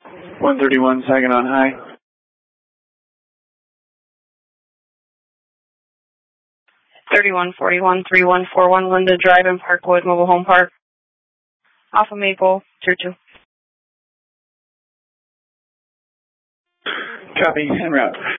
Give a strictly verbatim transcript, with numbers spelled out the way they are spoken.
one thirty-one Saginaw High. thirty-one forty-one, three one four one Linda Drive in Parkwood Mobile Home Park. Alpha Maple, tier two. Copy, en route.